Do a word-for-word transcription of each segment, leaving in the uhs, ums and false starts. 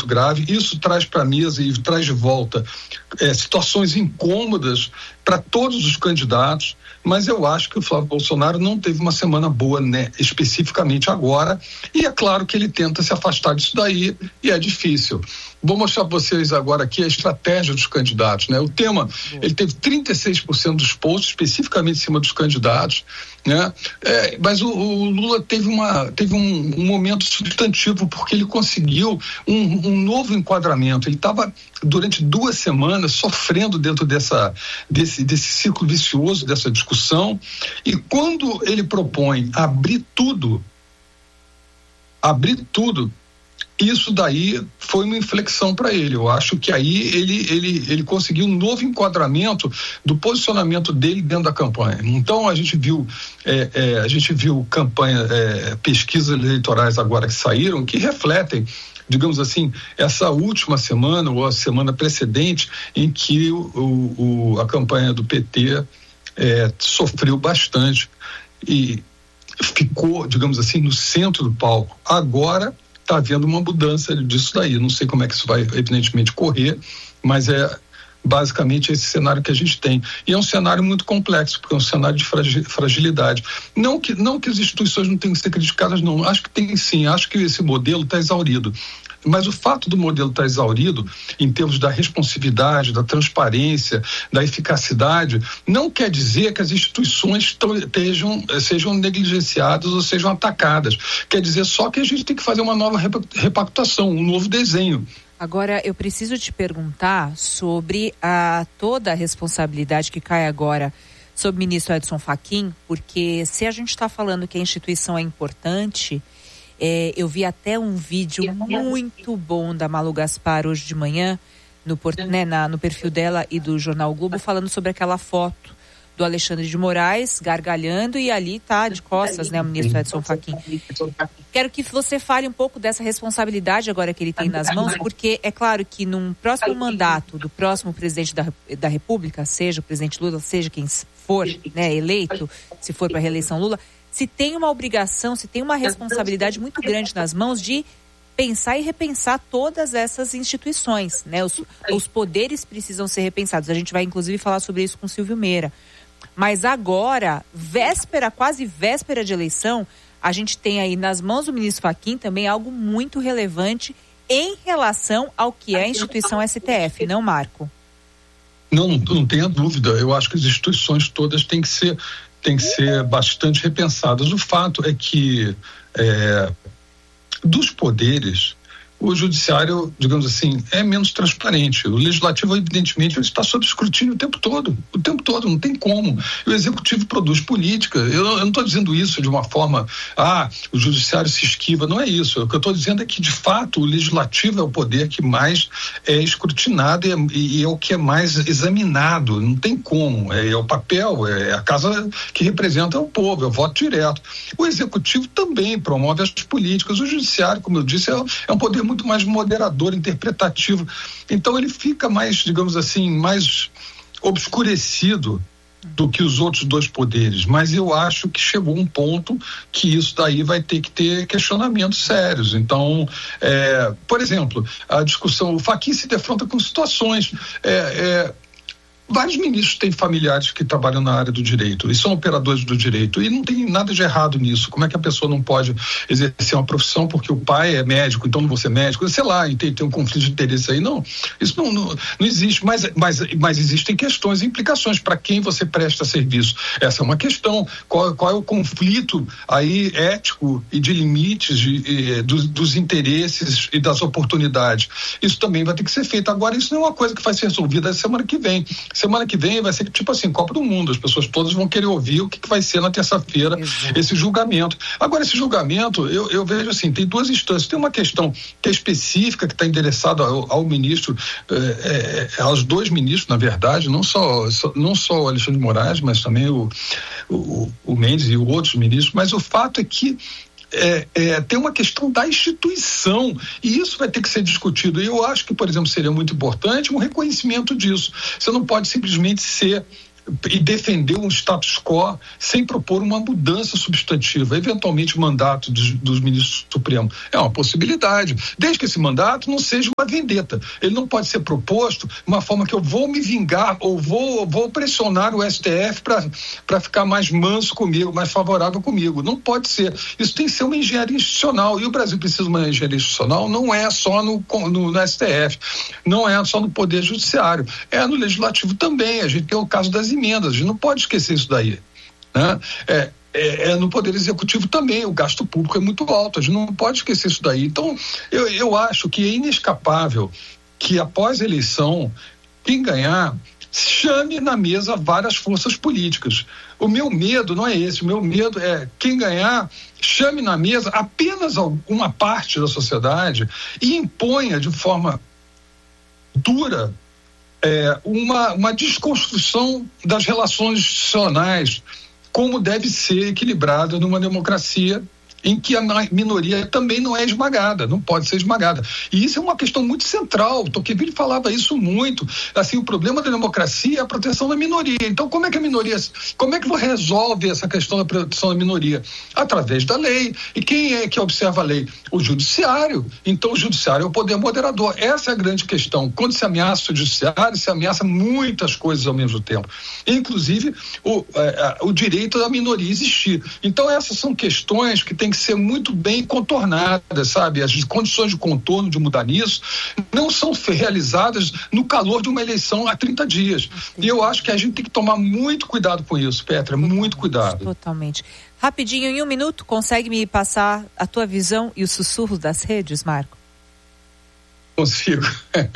muito grave. Isso traz para a mesa e traz de volta é, situações incômodas para todos os candidatos, mas eu acho que o Flávio Bolsonaro não teve uma semana boa, né, especificamente agora, e é claro que ele tenta se afastar disso daí, e é difícil. Vou mostrar para vocês agora aqui a estratégia dos candidatos, né? O tema, ele teve trinta e seis por cento dos posts, especificamente em cima dos candidatos, né? É, mas o, o Lula teve, uma, teve um, um momento substantivo, porque ele conseguiu um, um novo enquadramento. Ele estava, durante duas semanas, sofrendo dentro dessa, desse, desse círculo vicioso, dessa discussão, e quando ele propõe abrir tudo, abrir tudo, isso daí foi uma inflexão para ele. Eu acho que aí ele, ele, ele conseguiu um novo enquadramento do posicionamento dele dentro da campanha. Então a gente viu é, é, a gente viu campanha, é, pesquisas eleitorais agora que saíram, que refletem, digamos assim, essa última semana ou a semana precedente, em que o, o, a campanha do P T é, sofreu bastante e ficou, digamos assim, no centro do palco. Agora está havendo uma mudança disso daí. Não sei como é que isso vai, evidentemente, correr, mas é basicamente esse cenário que a gente tem. E é um cenário muito complexo, porque é um cenário de fragilidade. Não que, não que as instituições não tenham que ser criticadas, não. Acho que tem sim, acho que esse modelo está exaurido. Mas o fato do modelo estar exaurido, em termos da responsividade, da transparência, da eficacidade, não quer dizer que as instituições estejam, sejam negligenciadas ou sejam atacadas. Quer dizer só que a gente tem que fazer uma nova repactuação, um novo desenho. Agora, eu preciso te perguntar sobre a, toda a responsabilidade que cai agora sobre o ministro Edson Fachin, porque se a gente está falando que a instituição é importante... É, eu vi até um vídeo muito bom da Malu Gaspar hoje de manhã no, né, na, no perfil dela e do Jornal o Globo, falando sobre aquela foto do Alexandre de Moraes gargalhando, e ali tá de costas, né, o ministro Edson Fachin. Quero que você fale um pouco dessa responsabilidade agora que ele tem nas mãos, porque é claro que num próximo mandato do próximo presidente da, da República, seja o presidente Lula, seja quem for, né, eleito, se for para a reeleição Lula, se tem uma obrigação, se tem uma responsabilidade muito grande nas mãos de pensar e repensar todas essas instituições, né? Os, os poderes precisam ser repensados. A gente vai, inclusive, falar sobre isso com o Silvio Meira. Mas agora, véspera, quase véspera de eleição, a gente tem aí nas mãos do ministro Fachin também algo muito relevante em relação ao que é a instituição S T F, não, Marco? Não, não, não tenha dúvida. Eu acho que as instituições todas têm que ser tem que ser bastante repensadas. O fato é que é, dos poderes, o judiciário, digamos assim, é menos transparente. O legislativo, evidentemente, ele está sob escrutínio o tempo todo, o tempo todo, não tem como. O executivo produz política. Eu, eu não estou dizendo isso de uma forma, ah, o judiciário se esquiva, não é isso. O que eu estou dizendo é que, de fato, o legislativo é o poder que mais é escrutinado e, e é o que é mais examinado, não tem como. É, é o papel, é a casa que representa o povo, é o voto direto. O executivo também promove as políticas. O judiciário, como eu disse, é, é um poder muito mais moderador, interpretativo. Então ele fica mais, digamos assim, mais obscurecido do que os outros dois poderes. Mas eu acho que chegou um ponto que isso daí vai ter que ter questionamentos sérios. Então, é, por exemplo, a discussão, o Fachin se defronta com situações... É, é, vários ministros têm familiares que trabalham na área do direito e são operadores do direito, e não tem nada de errado nisso. Como é que a pessoa não pode exercer uma profissão porque o pai é médico, então não vou ser médico? Sei lá, tem, tem um conflito de interesse aí. Não, isso não, não, não existe, mas, mas, mas existem questões e implicações para quem você presta serviço. Essa é uma questão. Qual, qual é o conflito aí ético e de limites de, de, dos, dos interesses e das oportunidades? Isso também vai ter que ser feito. Agora, isso não é uma coisa que vai ser resolvida semana que vem. Semana que vem vai ser tipo assim, Copa do Mundo. As pessoas todas vão querer ouvir o que, que vai ser na terça-feira esse julgamento. Agora, esse julgamento, eu, eu vejo assim, tem duas instâncias. Tem uma questão que é específica, que está endereçada ao, ao ministro, é, é, aos dois ministros, na verdade, não só, só, não só o Alexandre de Moraes, mas também o, o, o Mendes e outros ministros. Mas o fato é que É, é, tem uma questão da instituição, e isso vai ter que ser discutido. E eu acho que, por exemplo, seria muito importante um reconhecimento disso. Você não pode simplesmente ser e defender um status quo sem propor uma mudança substantiva, eventualmente mandato dos, dos ministros supremos. É uma possibilidade, desde que esse mandato não seja uma vendetta. Ele não pode ser proposto de uma forma que eu vou me vingar ou vou, vou pressionar o S T F para ficar mais manso comigo, mais favorável comigo. Não pode ser. Isso tem que ser uma engenharia institucional, e o Brasil precisa de uma engenharia institucional, não é só no, no, no S T F, não é só no Poder Judiciário, é no Legislativo também. A gente tem o caso das emendas, a gente não pode esquecer isso daí, né? É, é, é no Poder Executivo também, o gasto público é muito alto, a gente não pode esquecer isso daí. Então, eu, eu acho que é inescapável que após a eleição, quem ganhar, chame na mesa várias forças políticas. O meu medo não é esse, o meu medo é quem ganhar, chame na mesa apenas alguma parte da sociedade e imponha de forma dura É, uma, uma desconstrução das relações institucionais, como deve ser equilibrada numa democracia em que a minoria também não é esmagada, não pode ser esmagada. E isso é uma questão muito central, Tocqueville falava isso muito, assim, o problema da democracia é a proteção da minoria. Então, como é que a minoria, como é que você resolve essa questão da proteção da minoria? Através da lei. E quem é que observa a lei? O judiciário. Então, o judiciário é o poder moderador. Essa é a grande questão. Quando se ameaça o judiciário, se ameaça muitas coisas ao mesmo tempo, inclusive o, é, o direito da minoria existir. Então, essas são questões que têm que ser muito bem contornadas, sabe? As condições de contorno de mudar nisso não são realizadas no calor de uma eleição há trinta dias. E eu acho que a gente tem que tomar muito cuidado com isso, Petra, muito cuidado. Totalmente. Rapidinho, em um minuto, consegue me passar a tua visão e os sussurros das redes, Marco? Consigo.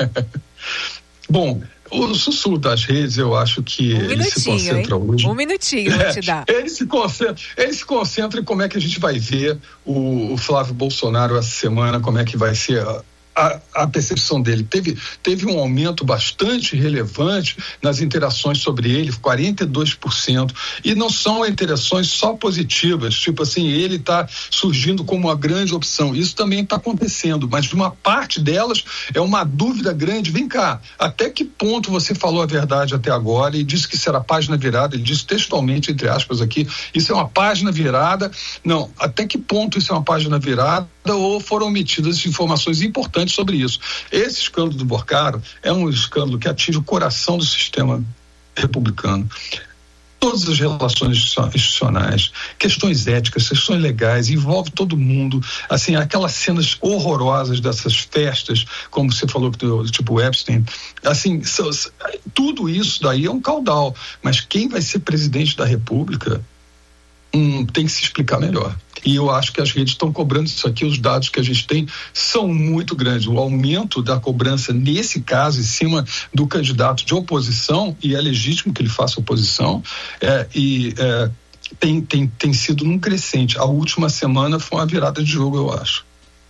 Bom, o sussurro das redes, eu acho que um ele se concentra hein? hoje. Um minutinho, vou te dar. É, ele, se concentra, ele se concentra em como é que a gente vai ver o, o Flávio Bolsonaro essa semana, como é que vai ser a, a, a percepção dele. Teve, teve um aumento bastante relevante nas interações sobre ele, quarenta e dois por cento. E não são interações só positivas, tipo assim, ele está surgindo como uma grande opção. Isso também está acontecendo, mas uma parte delas é uma dúvida grande. Vem cá, até que ponto você falou a verdade até agora e disse que isso era página virada? Ele disse textualmente, entre aspas aqui, isso é uma página virada. Não, até que ponto isso é uma página virada ou foram omitidas informações importantes sobre isso? Esse escândalo do Borcaro é um escândalo que atinge o coração do sistema republicano. Todas as relações institucionais, questões éticas, questões legais, envolve todo mundo. Assim, aquelas cenas horrorosas dessas festas, como você falou, tipo Epstein, assim, tudo isso daí é um caudal. Mas quem vai ser presidente da República hum, tem que se explicar melhor. E eu acho que as redes estão cobrando isso aqui, os dados que a gente tem são muito grandes. O aumento da cobrança, nesse caso, em cima do candidato de oposição, e é legítimo que ele faça oposição, é, e é, tem, tem, tem sido num crescente. A última semana foi uma virada de jogo, eu acho.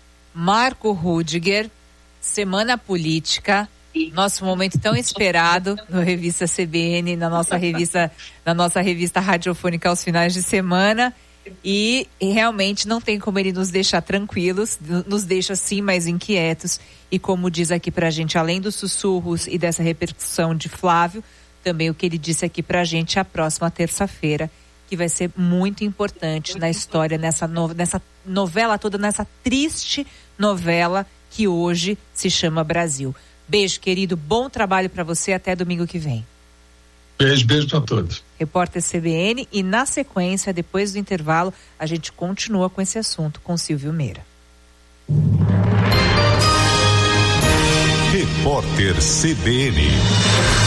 Marco Rudiger, Semana Política, nosso momento tão esperado no Revista C B N, na nossa revista, na nossa revista radiofônica aos finais de semana. E, e realmente não tem como ele nos deixar tranquilos, nos deixa sim mais inquietos. E como diz aqui pra gente, além dos sussurros e dessa repercussão de Flávio, também o que ele disse aqui pra gente a próxima terça-feira, que vai ser muito importante na história, nessa, no, nessa novela toda, nessa triste novela que hoje se chama Brasil. Beijo, querido, bom trabalho pra você, até domingo que vem. Beijo, beijo para todos. Repórter C B N, e na sequência, depois do intervalo, a gente continua com esse assunto com Silvio Meira. Repórter C B N.